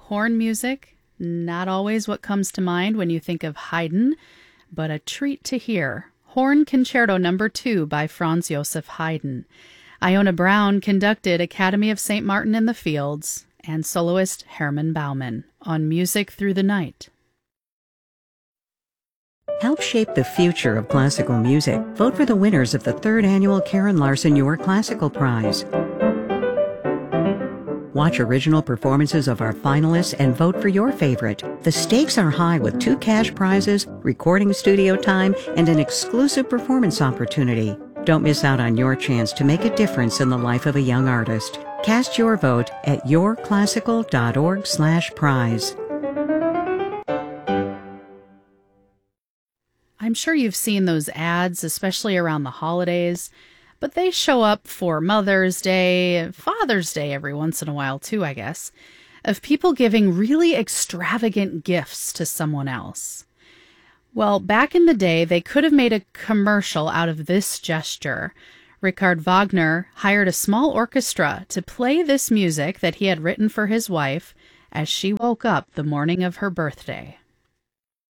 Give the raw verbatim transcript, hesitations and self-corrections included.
Horn music, not always what comes to mind when you think of Haydn, but a treat to hear. Horn Concerto Number two by Franz Joseph Haydn. Iona Brown conducted Academy of Saint Martin in the Fields, and soloist Herman Baumann on Music Through the Night. Help shape the future of classical music. Vote for the winners of the third annual Karen Larson Your Classical Prize. Watch original performances of our finalists and vote for your favorite. The stakes are high with two cash prizes, recording studio time, and an exclusive performance opportunity. Don't miss out on your chance to make a difference in the life of a young artist. Cast your vote at your classical dot org slash prize. I'm sure you've seen those ads, especially around the holidays, but they show up for Mother's Day, Father's Day every once in a while too, I guess, of people giving really extravagant gifts to someone else. Well, back in the day, they could have made a commercial out of this gesture. Richard Wagner hired a small orchestra to play this music that he had written for his wife as she woke up the morning of her birthday.